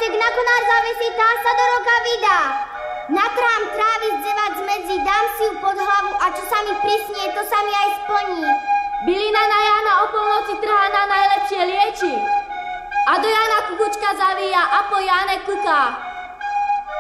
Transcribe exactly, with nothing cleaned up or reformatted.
Jacek na konár zavesí, tá sa do roka vydá. Natrám trávy zdevať zmedzi, dám si ju pod hlavu a čo sa mi prisnie, to sa mi aj splní. Bylina na Jána o polnoci trhaná najlepšie lieči. A do Jana kukučka zavíja a po Jáne kuká.